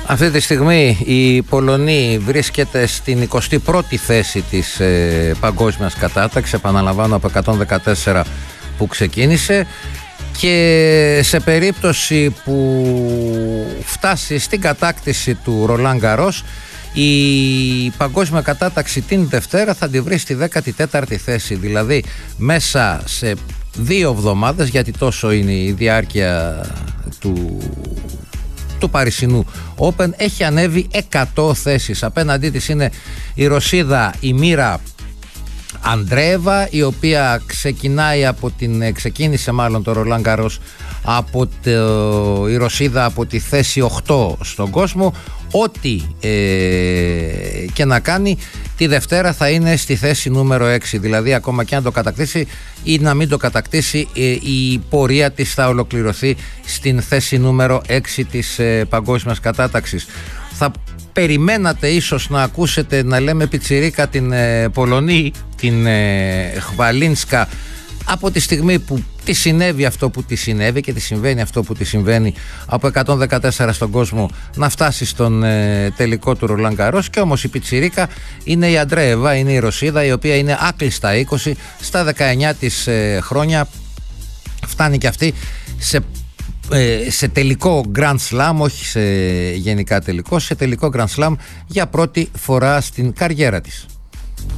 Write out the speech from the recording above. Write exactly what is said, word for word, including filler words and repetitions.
Αυτή τη στιγμή η Πολωνή βρίσκεται στην εικοστή πρώτη θέση της ε, παγκόσμιας κατάταξης, επαναλαμβάνω, από εκατόν δεκατέσσερα που ξεκίνησε, και σε περίπτωση που φτάσει στην κατάκτηση του Ρολάν Γκαρός, η παγκόσμια κατάταξη την Δευτέρα θα τη βρει στη δέκατη τέταρτη θέση, δηλαδή μέσα σε δύο εβδομάδες, γιατί τόσο είναι η διάρκεια του του Παρισινού Open, έχει ανέβει εκατό θέσεις. Απέναντί της είναι η Ρωσίδα η Μίρα Αντρέεβα, η οποία ξεκινάει από την, ξεκίνησε μάλλον το Ρολάν Γκαρός από το, η Ρωσίδα από τη θέση οκτώ στον κόσμο. Ό,τι ε, και να κάνει, τη Δευτέρα θα είναι στη θέση νούμερο έξι, δηλαδή ακόμα και αν το κατακτήσει ή να μην το κατακτήσει, ε, η πορεία της θα ολοκληρωθεί στην θέση νούμερο έξι της ε, παγκόσμιας κατάταξης. Θα περιμένατε ίσως να ακούσετε να λέμε πιτσιρίκα την ε, Πολωνή, την ε, Χβαλίνσκα, από τη στιγμή που τη συνέβη αυτό που τη συνέβη και τη συμβαίνει αυτό που τη συμβαίνει, από εκατόν δεκατέσσερα στον κόσμο να φτάσει στον ε, τελικό του Ρολάν Γκαρός. Και όμως η πιτσιρίκα είναι η Αντρέεβα, είναι η Ρωσίδα, η οποία είναι άκλειστα είκοσι, στα δεκαεννιά της ε, χρόνια φτάνει και αυτή σε, ε, σε τελικό Grand Slam, όχι σε γενικά τελικό, σε τελικό Grand Slam για πρώτη φορά στην καριέρα της.